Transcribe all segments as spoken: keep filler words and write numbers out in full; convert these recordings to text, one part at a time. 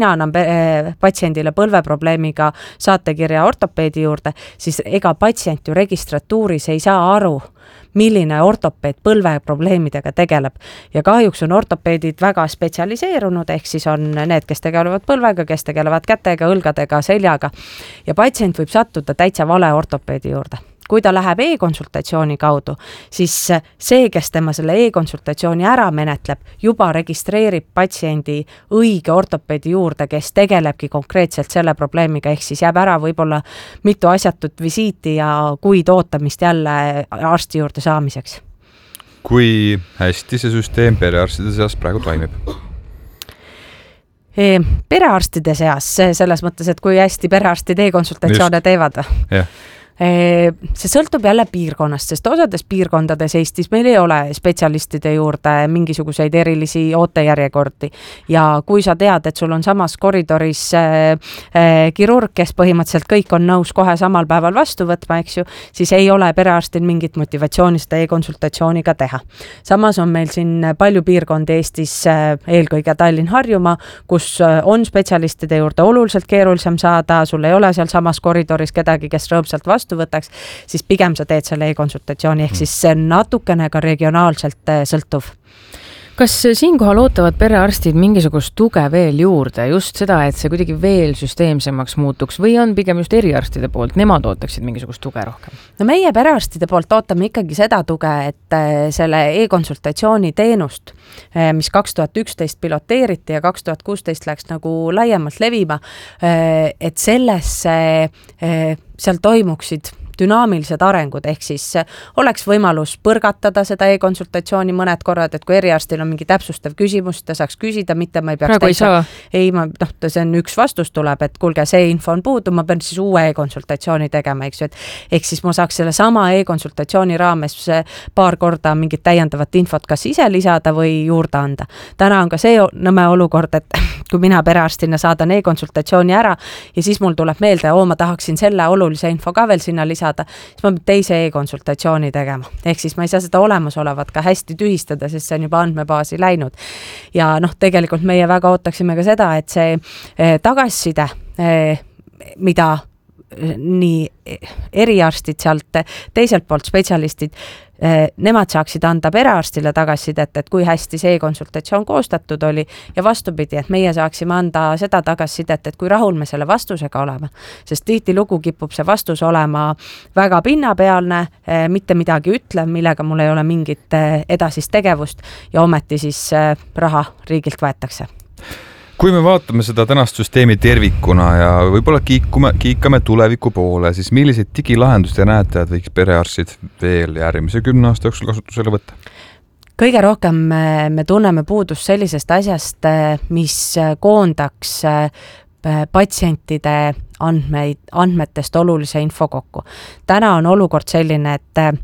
mina annan patsiendile põlveprobleemiga saatekirja ortopeedi juurde, siis ega patsient ju registratuuris ei saa aru, milline ortopeed põlveprobleemidega tegeleb. Ja kahjuks on ortopeedid väga spetsialiseerunud, ehk siis on need, kes tegelevad põlvega, kes tegelevad kätega, õlgadega, seljaga. Ja patsient võib sattuda täitsa vale ortopeedi juurde. Kui ta läheb e-konsultatsiooni kaudu, siis see, kes tema selle e-konsultatsiooni ära menetleb, juba registreerib patsiendi õige ortopeedi juurde, kes tegelebki konkreetselt selle probleemiga, ehk siis jääb ära võib-olla mitu asjatut visiiti ja kuid ootamist jälle arsti juurde saamiseks. Kui hästi see süsteem perearstide seas praegu toimib? E, perearstide seas, selles mõttes, et kui hästi perearstid e-konsultatsioone teevad. Jah. See sõltub jälle piirkonnast, sest osades piirkondades Eestis meil ei ole spetsialistide juurde mingisuguseid erilisi ootejärjekordi. Ja kui sa tead, et sul on samas koridoris kirurg, kes põhimõtteliselt kõik on nõus kohe samal päeval vastu võtma, eks ju, siis ei ole perearstil mingit motivatsiooni seda e-konsultatsiooniga teha. Samas on meil siin palju piirkondi Eestis, eelkõige Tallinn-Harjumaa, kus on spetsialistide juurde oluliselt keerulisem saada, sul ei ole seal samas koridoris kedagi, kes rõõmsalt vastu võtaks, siis pigem sa teed selle e-konsultatsiooni, ehk siis see natukene ka regionaalselt sõltuv. Kas siinkohal ootavad perearstid mingisugust tuge veel juurde, just seda, et see kuidagi veel süsteemsemaks muutuks või on pigem just eriarstide poolt, nemad ootaksid mingisugust tuge rohkem? No meie perearstide poolt ootame ikkagi seda tuge, et selle e-konsultatsiooni teenust, mis kaks tuhat üksteist piloteeriti ja kaks tuhat kuusteist läks nagu laiemalt levima, et sellesse seal toimuksid dünaamilised arengud, ehk siis oleks võimalus põrgatada seda e-konsultatsiooni mõned korrad, et kui eriarstil on mingi täpsustav küsimus, ta saaks küsida, mitte ma ei peaks praegu ei saa. Ei, ma, noh, see on üks vastus tuleb, et kuulge, see info on puudu, ma pean siis uue e-konsultatsiooni tegema, eks ju, et ehk siis ma saaks selle sama e-konsultatsiooni raames paar korda mingit täiendavat infot kas ise lisada või juurde anda. Täna on ka see nõme olukord, et kui mina perearstina saadan e-konsultatsiooni ära ja siis mul tuleb meelde, oo, ma tahaksin selle olulise info ka veel sinna lisada, siis ma pean teise e-konsultatsiooni tegema. Ehk siis ma ei saa seda olemasolevat ka hästi tühistada, sest see on juba andmebaasi läinud. Ja noh, tegelikult meie väga ootaksime ka seda, et see tagasiside, mida nii eriarstid sealt teiselt poolt spetsialistid, nemad saaksid anda perearstile tagasisidet, et kui hästi see konsultatsioon koostatud oli ja vastupidi, et meie saaksime anda seda tagasisidet, et kui rahul me selle vastusega oleme. Sest tihti lugu kipub see vastus olema väga pinnapealne, mitte midagi ütlev, millega mul ei ole mingit edasist tegevust ja ometi siis raha riigilt võetakse. Kui me vaatame seda tänast süsteemi tervikuna ja võib-olla kiikume, kiikame tuleviku poole, siis milliseid digilahendust te näete, et võiks perearstid veel järgmise kümne aasta jooksul kasutusele võtta? Kõige rohkem me tunneme puudust sellisest asjast, mis koondaks patsientide andmeid, andmetest olulise info kokku. Täna on olukord selline,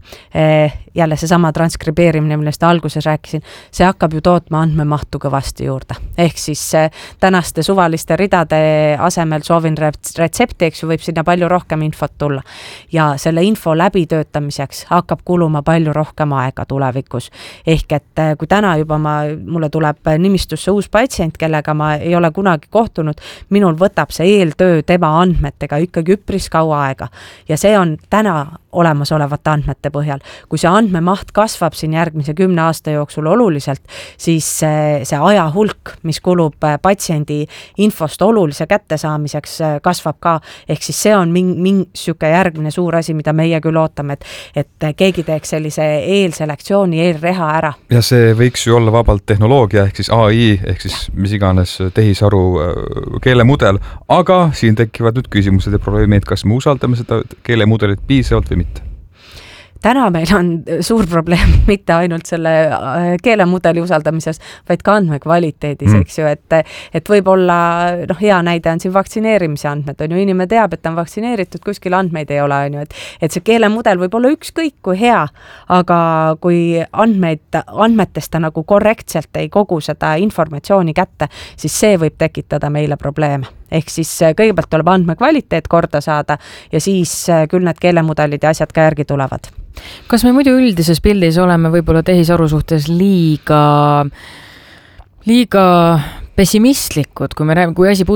et jälle see sama transkribeerimine, millest alguses rääkisin, see hakkab ju tootma andmemahtu kõvasti juurde. Ehk siis tänaste suvaliste ridade asemel soovin retsepti, eks ju, võib sinna palju rohkem infot tulla. Ja selle info läbitöötamiseks hakkab kuluma palju rohkem aega tulevikus. Ehk et kui täna juba ma, mulle tuleb nimistusse uus patsient, kellega ma ei ole kunagi kohtunud, minul võtab see eeltöö tema andmetega ikkagi üpris kaua aega. Ja see on täna olemasolevate andmete põhjal. Kui see andmemaht kasvab siin järgmise kümne aasta jooksul oluliselt, siis see aja hulk, mis kulub patsiendi infost olulise kättesaamiseks, kasvab ka. Ehk siis see on mingi ming, süke järgmine suur asi, mida meie küll ootame, et, et keegi teeks sellise eelselektsiooni, eelreha ära. Ja see võiks ju olla vabalt tehnoloogia, ehk siis A I, ehk siis mis iganes tehisaru keelemudel, aga siin tekivad nüüd küsimused ja probleemid, kas me usaldame seda keelemudelit piisavalt või mitte? Täna meil on suur probleem mitte ainult selle keelemudeli usaldamises, vaid ka andmekvaliteedis, mm. eks ju, et, et võib-olla noh, hea näide on siin vaktsineerimise andmed, on ju, inimene teab, et on vaktsineeritud, kuskil andmeid ei ole, on ju, et, et see keelemudel võib olla ükskõik kui hea, aga kui andmeid, andmetest ta nagu korrektselt ei kogu seda informatsiooni kätte, siis see võib tekitada meile probleeme. Ehk siis kõigepealt tuleb andmekvaliteet korda saada ja siis küll need keelemudelid ja asjad ka järgi tulevad. Kas me muidu üldises pildis oleme võib-olla tehisaru suhtes liiga, liiga pessimistlikud, kui me räägime, kui asi